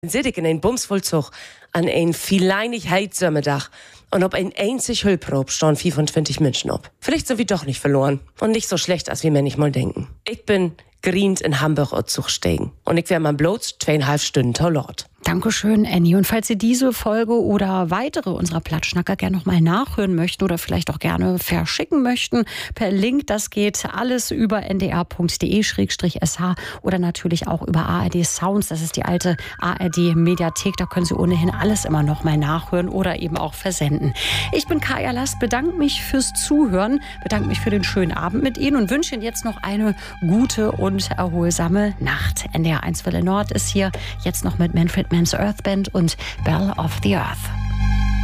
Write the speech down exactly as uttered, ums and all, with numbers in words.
Zit ik in een Bumsvollzug an ein vielleinig Heizsömmerdach und ob ein einzig Hüllprob stand vierundzwanzig Menschen ab. Vielleicht sind wir doch nicht verloren und nicht so schlecht, als wir manchmal denken. Ich bin grient in Hamburg und Zugstegen und ich wär mal bloß zweieinhalb Stunden Taulort. Dankeschön, Annie. Und falls Sie diese Folge oder weitere unserer Plattschnacker gerne nochmal nachhören möchten oder vielleicht auch gerne verschicken möchten, per Link, das geht alles über n d r punkt d e schrägstrich s h oder natürlich auch über A R D Sounds. Das ist die alte A R D-Mediathek. Da können Sie ohnehin alles immer nochmal nachhören oder eben auch versenden. Ich bin Kaya Last, bedanke mich fürs Zuhören, bedanke mich für den schönen Abend mit Ihnen und wünsche Ihnen jetzt noch eine gute und erholsame Nacht. N D R eins Welle Nord ist hier jetzt noch mit Manfred Mann's Earth Band und Belle of the Earth.